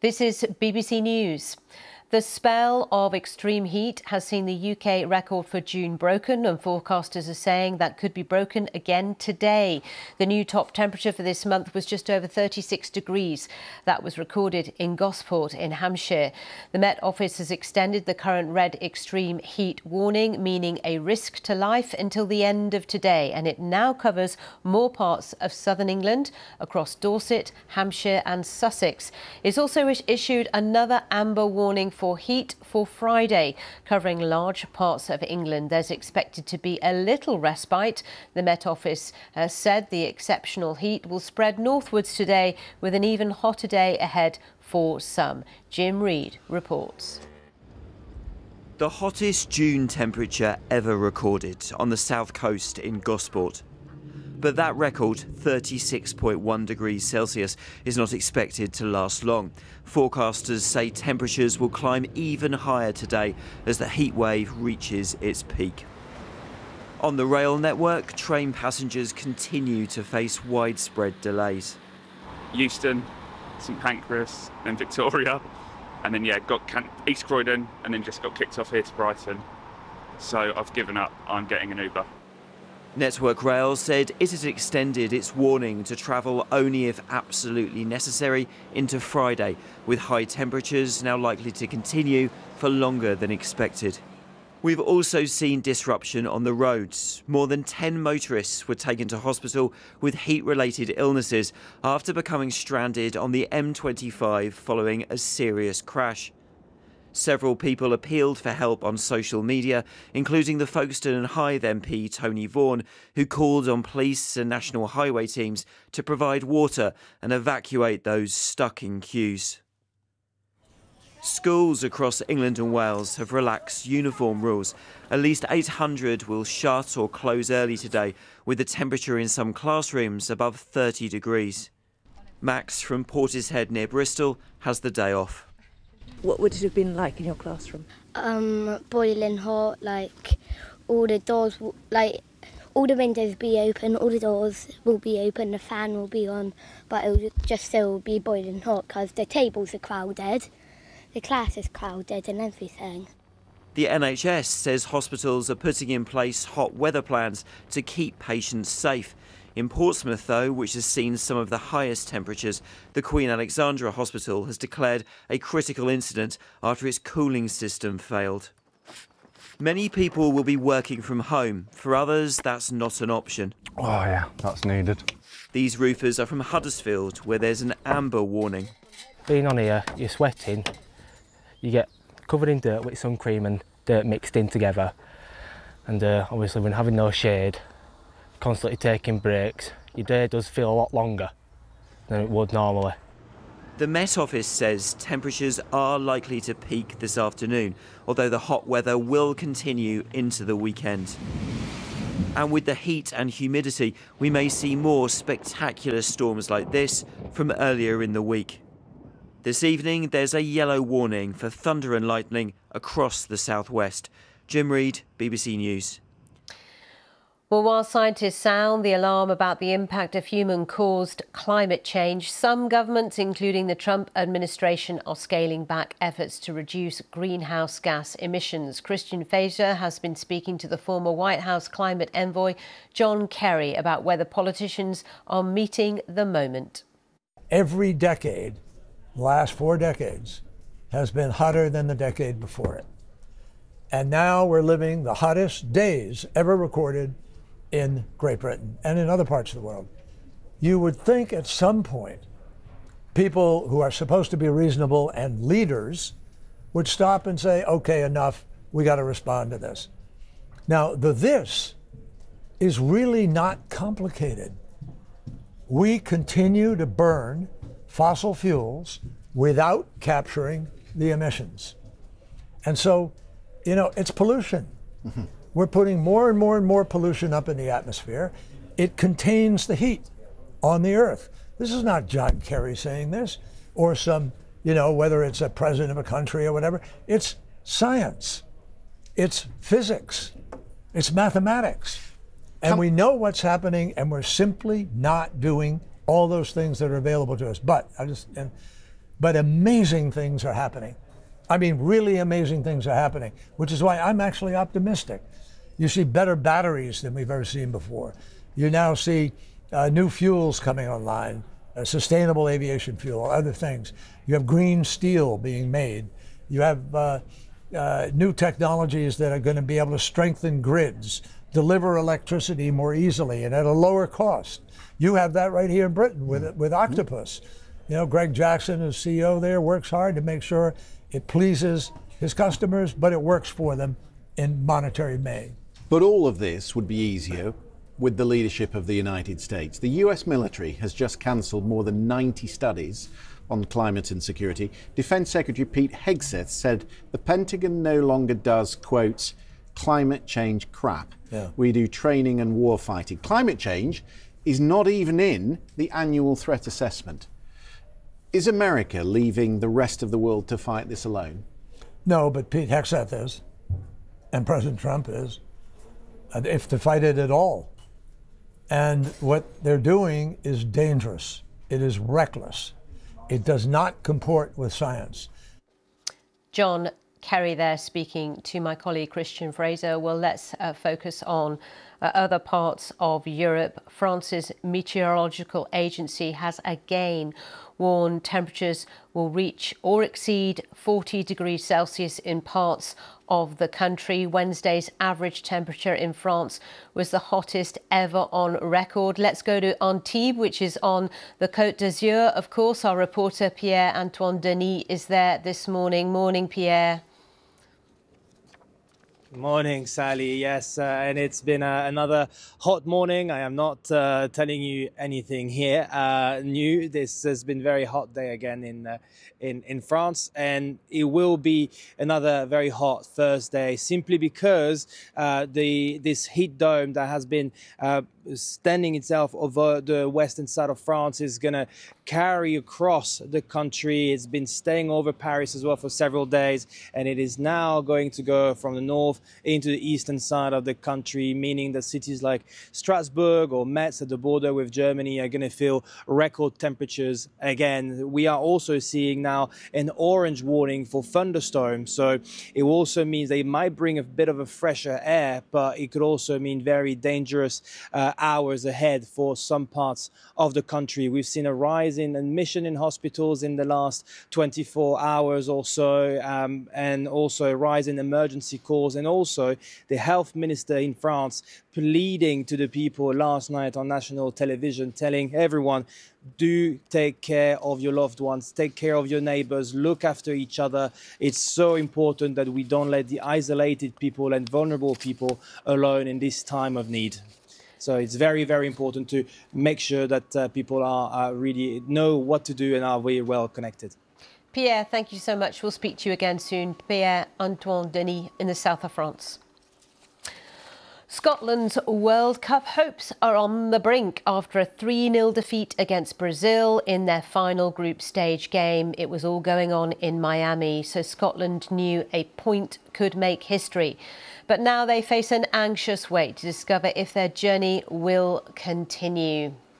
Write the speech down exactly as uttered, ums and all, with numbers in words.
This is B B C News. The spell of extreme heat has seen the U K record for June broken, and forecasters are saying that could be broken again today. The new top temperature for this month was just over thirty-six degrees. That was recorded in Gosport in Hampshire. The Met Office has extended the current red extreme heat warning, meaning a risk to life, until the end of today, and it now covers more parts of southern England across Dorset, Hampshire and Sussex. It's also issued another amber warning for for heat for Friday, covering large parts of England. There's expected to be a little respite. The Met Office uh, said the exceptional heat will spread northwards today, with an even hotter day ahead for some. Jim Reid reports. The hottest June temperature ever recorded on the south coast in Gosport. But that record, thirty-six point one degrees Celsius, is not expected to last long. Forecasters say temperatures will climb even higher today as the heat wave reaches its peak. On the rail network, train passengers continue to face widespread delays. Euston, St Pancras, then Victoria, and then yeah, got East Croydon, and then just got kicked off here to Brighton. So I've given up. I'm getting an Uber. Network Rail said it has extended its warning to travel only if absolutely necessary into Friday, with high temperatures now likely to continue for longer than expected. We've also seen disruption on the roads. More than ten motorists were taken to hospital with heat-related illnesses after becoming stranded on the M twenty-five following a serious crash. Several people appealed for help on social media, including the Folkestone and Hythe M P Tony Vaughan, who called on police and National Highway teams to provide water and evacuate those stuck in queues. Schools across England and Wales have relaxed uniform rules. At least eight hundred will shut or close early today, with the temperature in some classrooms above thirty degrees. Max from Portishead near Bristol has the day off. What would it have been like in your classroom? Um, boiling hot, like all the doors, like all the windows be open, all the doors will be open, the fan will be on, but it will just still be boiling hot because the tables are crowded, the class is crowded and everything. The N H S says hospitals are putting in place hot weather plans to keep patients safe. In Portsmouth, though, which has seen some of the highest temperatures, the Queen Alexandra Hospital has declared a critical incident after its cooling system failed. Many people will be working from home. For others, that's not an option. Oh yeah, that's needed. These roofers are from Huddersfield, where there's an amber warning. Being on here, you're sweating, you get covered in dirt with sun cream and dirt mixed in together. And uh, obviously when having no shade, constantly taking breaks, your day does feel a lot longer than it would normally. The Met Office says temperatures are likely to peak this afternoon, although the hot weather will continue into the weekend. And with the heat and humidity, we may see more spectacular storms like this from earlier in the week. This evening, there's a yellow warning for thunder and lightning across the southwest. Jim Reid, B B C News. Well, while scientists sound the alarm about the impact of human-caused climate change, some governments, including the Trump administration, are scaling back efforts to reduce greenhouse gas emissions. Christian Fazer has been speaking to the former White House climate envoy, John Kerry, about whether politicians are meeting the moment. Every decade, the last four decades, has been hotter than the decade before it. And now we're living the hottest days ever recorded in Great Britain and in other parts of the world. You would think at some point people who are supposed to be reasonable and leaders would stop and say, okay, enough, we got to respond to this. Now, the this is really not complicated. We continue to burn fossil fuels without capturing the emissions. And so, you know, it's pollution. Mm-hmm. We're putting more and more and more pollution up in the atmosphere. It contains the heat on the earth. This is not John Kerry saying this, or some, you know, whether it's a president of a country or whatever. It's science. It's physics. It's mathematics. And we know what's happening, and we're simply not doing all those things that are available to us. But I just, and but amazing things are happening. I mean, really amazing things are happening, which is why I'm actually optimistic. You see better batteries than we've ever seen before. You now see uh, new fuels coming online, uh, sustainable aviation fuel, other things. You have green steel being made. You have uh, uh, new technologies that are going to be able to strengthen grids, deliver electricity more easily and at a lower cost. You have that right here in Britain with, with Octopus. You know, Greg Jackson, as C E O there, works hard to make sure it pleases his customers, but it works for them in monetary gain. But all of this would be easier with the leadership of the United States. The U S military has just cancelled more than ninety studies on climate and security. Defence Secretary Pete Hegseth said the Pentagon no longer does, quote, climate change crap. Yeah. We do training and war fighting. Climate change is not even in the annual threat assessment. Is America leaving the rest of the world to fight this alone? No, but Pete Hegseth is, and President Trump is, if to fight it at all. And what they're doing is dangerous. It is reckless. It does not comport with science. John Kerry there speaking to my colleague Christian Fraser. Well, let's uh, focus on uh, other parts of Europe. France's meteorological agency has again warned temperatures will reach or exceed forty degrees Celsius in parts of the country. Wednesday's average temperature in France was the hottest ever on record. Let's go to Antibes, which is on the Côte d'Azur. Of course, our reporter Pierre-Antoine Denis is there this morning. Morning, Pierre. Morning, Sally. Yes, uh, and it's been uh, another hot morning. I am not uh, telling you anything here uh, new. This has been a very hot day again in uh, in in France, and it will be another very hot Thursday simply because uh, the this heat dome that has been uh, standing itself over the western side of France is going to carry across the country. It's been staying over Paris as well for several days, and it is now going to go from the north into the eastern side of the country, meaning that cities like Strasbourg or Metz at the border with Germany are going to feel record temperatures again. We are also seeing now an orange warning for thunderstorms, so it also means they might bring a bit of a fresher air, but it could also mean very dangerous uh, hours ahead for some parts of the country. We've seen a rise in admission in hospitals in the last twenty-four hours or so, um, and also a rise in emergency calls, and also the health minister in France pleading to the people last night on national television, telling everyone, do take care of your loved ones, take care of your neighbors, look after each other. It's so important that we don't let the isolated people and vulnerable people alone in this time of need. So it's very, very important to make sure that uh, people are, are really know what to do and are very well connected. Pierre, thank you so much. We'll speak to you again soon. Pierre-Antoine Denis in the south of France. Scotland's World Cup hopes are on the brink after a three nil defeat against Brazil in their final group stage game. It was all going on in Miami, so Scotland knew a point could make history. But now they face an anxious wait to discover if their journey will continue.